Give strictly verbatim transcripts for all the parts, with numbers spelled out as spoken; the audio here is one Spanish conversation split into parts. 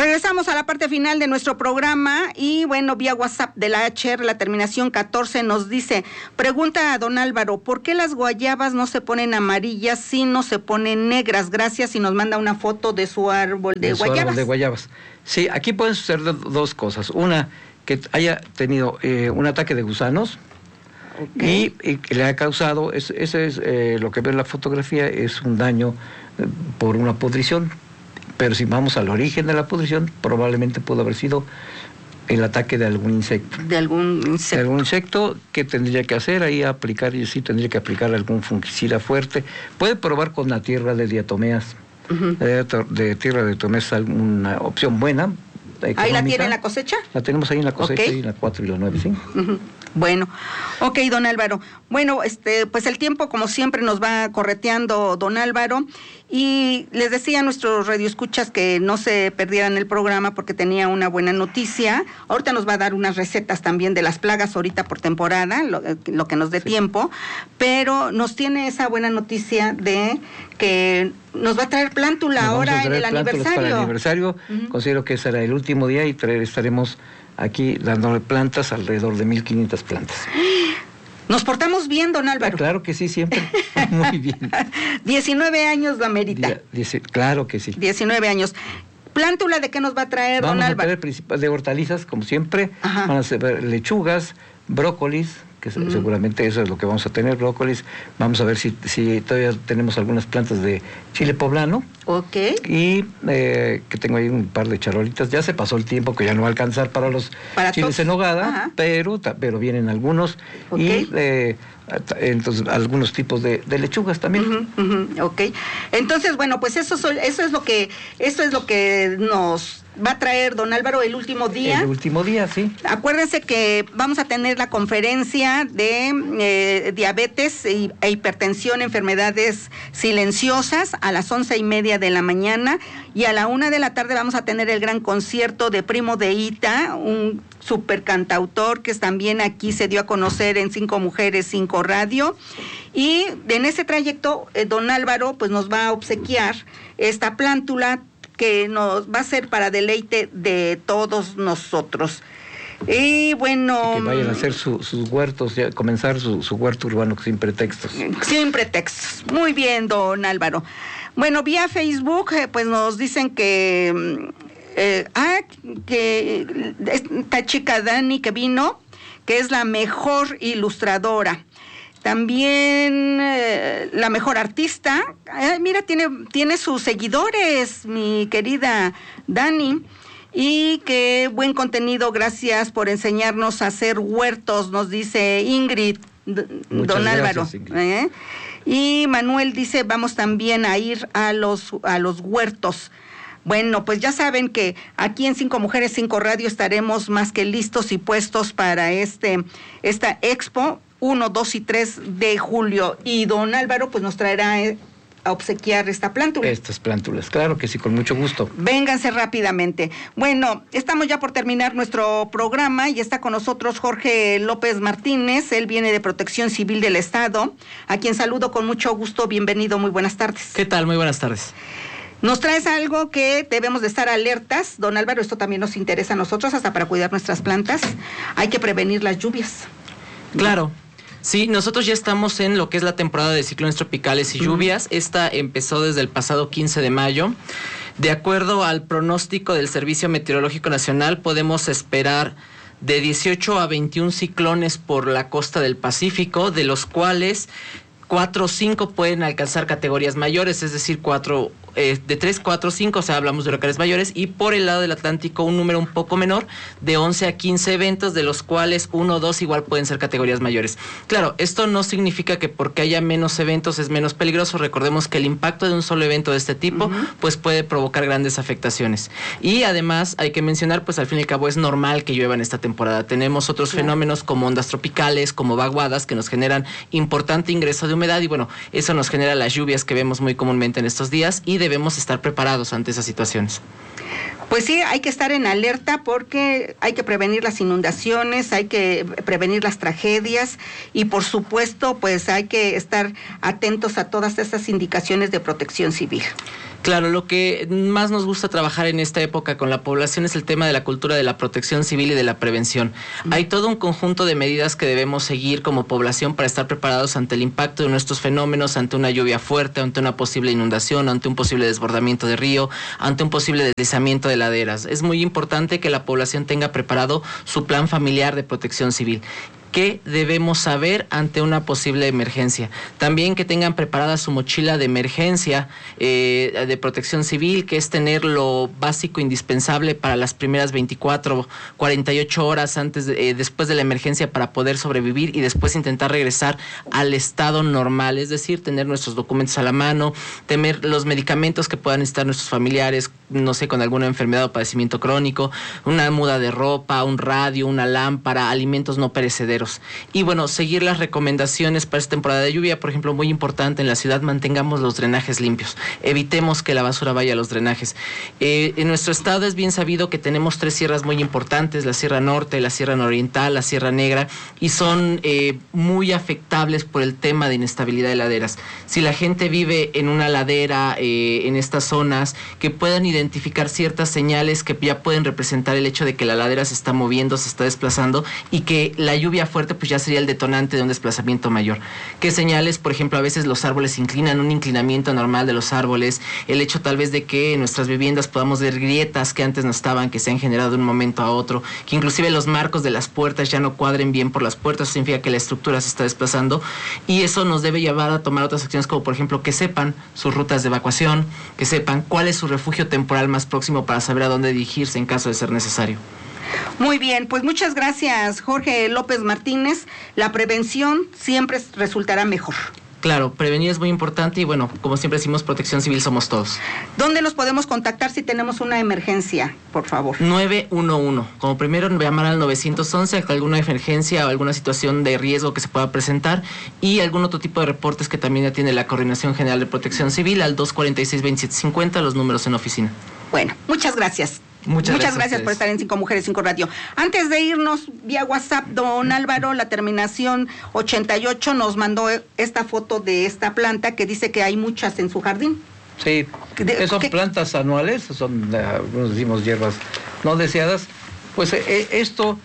Regresamos a la parte final de nuestro programa y bueno, vía WhatsApp de la H R, la terminación catorce nos dice, pregunta a don Álvaro, ¿por qué las guayabas no se ponen amarillas si no se ponen negras? Gracias, y nos manda una foto de su árbol de, de guayabas. Su árbol de guayabas. Sí, aquí pueden suceder dos cosas. Una, que haya tenido eh, un ataque de gusanos. Okay. Y, y que le ha causado, es, ese es eh, lo que ve en la fotografía, es un daño eh, por una pudrición. Pero si vamos al origen de la pudrición, probablemente pudo haber sido el ataque de algún insecto. De algún insecto. De algún insecto que tendría que hacer ahí, aplicar, y sí tendría que aplicar algún fungicida fuerte. Puede probar con la tierra de diatomeas. Uh-huh. de, de tierra de diatomeas es una opción buena. Económica. ¿Ahí la tiene en la cosecha? La tenemos ahí en la cosecha, okay. y la cuatro y la nueve, sí. Uh-huh. Bueno, ok, don Álvaro. Bueno, este, pues el tiempo como siempre nos va correteando, don Álvaro, y les decía a nuestros radioescuchas que no se perdieran el programa porque tenía una buena noticia. Ahorita nos va a dar unas recetas también de las plagas ahorita por temporada, lo, lo que nos dé sí. tiempo, pero nos tiene esa buena noticia de que nos va a traer plántula nos ahora en el aniversario. Para el aniversario, uh-huh. Considero que será el último día y traer, estaremos aquí dándole plantas, alrededor de mil quinientas plantas. Nos portamos bien, don Álvaro. Ah, claro que sí, siempre. Muy bien. diecinueve años la merita. Dice, claro que sí. diecinueve años. ¿Plántula de qué nos va a traer, Vamos don Álvaro? Vamos a traer de hortalizas, como siempre. Ajá. Van a ser lechugas, brócolis, que uh-huh. seguramente eso es lo que vamos a tener, brócolis. Vamos a ver si, si todavía tenemos algunas plantas de chile poblano. Ok. Y eh, que tengo ahí un par de charolitas. Ya se pasó el tiempo que ya no va a alcanzar para los para chiles en nogada, pero, pero vienen algunos. Okay. Y eh, entonces algunos tipos de, de lechugas también. Uh-huh, uh-huh, ok. Entonces, bueno, pues eso, eso es lo que, eso es lo que nos va a traer don Álvaro el último día. El último día, sí. Acuérdense que vamos a tener la conferencia de eh, diabetes e, e hipertensión, enfermedades silenciosas, a las once y media de la mañana, y a la una de la tarde vamos a tener el gran concierto de Primo de Ita, un super cantautor que también aquí se dio a conocer en Cinco Mujeres, Cinco Radio, y en ese trayecto eh, don Álvaro pues nos va a obsequiar esta plántula que nos va a ser para deleite de todos nosotros. Y bueno... Que vayan a hacer su, sus huertos, ya, comenzar su, su huerto urbano sin pretextos. Sin pretextos. Muy bien, don Álvaro. Bueno, vía Facebook, eh, pues nos dicen que... Eh, ah, que esta chica Dani que vino, que es la mejor ilustradora. También eh, la mejor artista, eh, mira, tiene, tiene sus seguidores, mi querida Dani, y qué buen contenido, gracias por enseñarnos a hacer huertos, nos dice Ingrid, d- don Álvaro. Gracias, Ingrid. ¿Eh? Y Manuel dice, vamos también a ir a los, a los huertos. Bueno, pues ya saben que aquí en Cinco Mujeres, Cinco Radio estaremos más que listos y puestos para este esta expo uno, dos y tres de julio. Y don Álvaro pues nos traerá eh, a obsequiar esta plántula. Estas plántulas, claro que sí, con mucho gusto. Vénganse rápidamente. Bueno, estamos ya por terminar nuestro programa y está con nosotros Jorge López Martínez, él viene de Protección Civil del Estado, a quien saludo con mucho gusto. Bienvenido, muy buenas tardes. ¿Qué tal? Muy buenas tardes. Nos traes algo que debemos de estar alertas, don Álvaro, esto también nos interesa a nosotros, hasta para cuidar nuestras plantas. Hay que prevenir las lluvias. Claro. Sí, nosotros ya estamos en lo que es la temporada de ciclones tropicales y lluvias. Esta empezó desde el pasado quince de mayo. De acuerdo al pronóstico del Servicio Meteorológico Nacional, podemos esperar de dieciocho a veintiún ciclones por la costa del Pacífico, de los cuales cuatro o cinco pueden alcanzar categorías mayores, es decir, cuatro, eh, de tres, cuatro, cinco, o sea, hablamos de huracanes mayores, y por el lado del Atlántico un número un poco menor, de once a quince eventos, de los cuales uno o dos igual pueden ser categorías mayores. Claro, esto no significa que porque haya menos eventos es menos peligroso. Recordemos que el impacto de un solo evento de este tipo, uh-huh. pues puede provocar grandes afectaciones. Y además hay que mencionar, pues al fin y al cabo es normal que llueva en esta temporada. Tenemos otros sí. fenómenos como ondas tropicales, como vaguadas, que nos generan importante ingreso de humedad, y bueno, eso nos genera las lluvias que vemos muy comúnmente en estos días, y debemos estar preparados ante esas situaciones. Pues sí, hay que estar en alerta porque hay que prevenir las inundaciones, hay que prevenir las tragedias y por supuesto pues hay que estar atentos a todas esas indicaciones de protección civil. Claro, lo que más nos gusta trabajar en esta época con la población es el tema de la cultura de la protección civil y de la prevención. Uh-huh. Hay todo un conjunto de medidas que debemos seguir como población para estar preparados ante el impacto de nuestros fenómenos, ante una lluvia fuerte, ante una posible inundación, ante un posible desbordamiento de río, ante un posible deslizamiento de laderas. Es muy importante que la población tenga preparado su plan familiar de protección civil. ¿Qué debemos saber ante una posible emergencia? También que tengan preparada su mochila de emergencia eh, de protección civil, que es tener lo básico indispensable para las primeras veinticuatro, cuarenta y ocho horas antes de, eh, después de la emergencia para poder sobrevivir y después intentar regresar al estado normal, es decir, tener nuestros documentos a la mano, tener los medicamentos que puedan necesitar nuestros familiares, no sé, con alguna enfermedad o padecimiento crónico, una muda de ropa, un radio, una lámpara, alimentos no perecederos. Y bueno, seguir las recomendaciones para esta temporada de lluvia. Por ejemplo, muy importante en la ciudad, mantengamos los drenajes limpios, evitemos que la basura vaya a los drenajes. Eh, en nuestro estado es bien sabido que tenemos tres sierras muy importantes, la Sierra Norte, la Sierra Nororiental, la Sierra Negra, y son eh, muy afectables por el tema de inestabilidad de laderas. Si la gente vive en una ladera, eh, en estas zonas, que puedan identificar ciertas señales que ya pueden representar el hecho de que la ladera se está moviendo, se está desplazando, y que la lluvia fuerte pues ya sería el detonante de un desplazamiento mayor. ¿Qué señales? Por ejemplo, a veces los árboles se inclinan, un inclinamiento normal de los árboles, el hecho tal vez de que en nuestras viviendas podamos ver grietas que antes no estaban, que se han generado de un momento a otro, que inclusive los marcos de las puertas ya no cuadren bien por las puertas, eso significa que la estructura se está desplazando, y eso nos debe llevar a tomar otras acciones, como por ejemplo que sepan sus rutas de evacuación, que sepan cuál es su refugio temporal más próximo para saber a dónde dirigirse en caso de ser necesario. Muy bien, pues muchas gracias, Jorge López Martínez. La prevención siempre resultará mejor. Claro, prevenir es muy importante y bueno, como siempre decimos, protección civil somos todos. ¿Dónde los podemos contactar si tenemos una emergencia, por favor? nueve uno uno. Como primero llamar al nueve once ante alguna emergencia o alguna situación de riesgo que se pueda presentar, y algún otro tipo de reportes que también ya tiene la Coordinación General de Protección Civil al dos cuarenta y seis, veintisiete cincuenta, los números en oficina. Bueno, muchas gracias. Muchas, Muchas gracias, gracias por estar en Cinco Mujeres, Cinco Radio. Antes de irnos vía WhatsApp, don Álvaro, la terminación ochenta y ocho nos mandó esta foto de esta planta que dice que hay muchas en su jardín. Sí, de, son ¿qué? plantas anuales, son, algunos decimos hierbas no deseadas. Pues eh, esto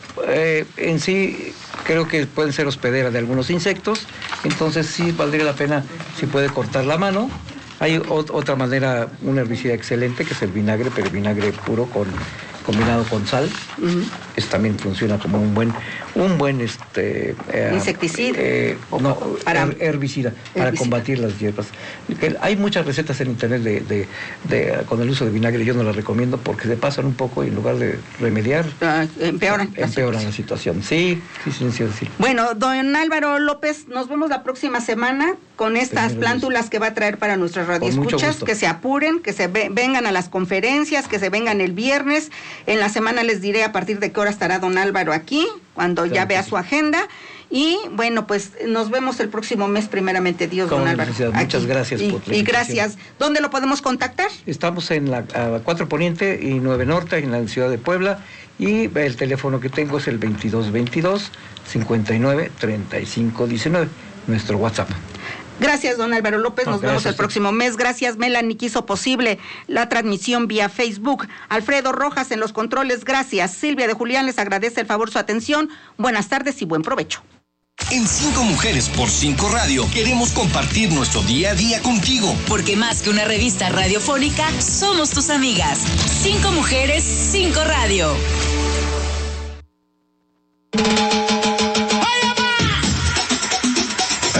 eh, en sí creo que pueden ser hospedera de algunos insectos, entonces sí valdría la pena si puede cortar la mano. Hay otra manera, un herbicida excelente, que es el vinagre, pero vinagre puro con combinado con sal. Uh-huh. Eso también funciona como un buen, un buen este eh, insecticida, eh, no, para, herbicida, herbicida para combatir las hierbas. Hay muchas recetas en internet de, de, de con el uso de vinagre. Yo no las recomiendo porque se pasan un poco y en lugar de remediar, uh, empeoran, empeoran la situación. Sí, sí, sí, sí, sí. Bueno, don Álvaro López, nos vemos la próxima semana con estas Primero plántulas Dios. Que va a traer para nuestras radioescuchas, que se apuren, que se ve, vengan a las conferencias, que se vengan el viernes. En la semana les diré a partir de qué hora estará don Álvaro aquí, cuando claro ya vea sí. su agenda. Y bueno, pues nos vemos el próximo mes, primeramente Dios, don Álvaro. Muchas aquí. gracias y, por la Y gracias. ¿Dónde lo podemos contactar? Estamos en la cuatro Poniente y nueve Norte, en la ciudad de Puebla. Y el teléfono que tengo es el veintidós veintidós, cincuenta y nueve, treinta y cinco diecinueve, nuestro WhatsApp. Gracias, don Álvaro López. Nos no, vemos el próximo mes. Gracias, Melanie, que hizo posible la transmisión vía Facebook. Alfredo Rojas en los controles. Gracias. Silvia de Julián les agradece el favor su atención. Buenas tardes y buen provecho. En Cinco Mujeres por Cinco Radio queremos compartir nuestro día a día contigo. Porque más que una revista radiofónica, somos tus amigas. Cinco Mujeres, Cinco Radio.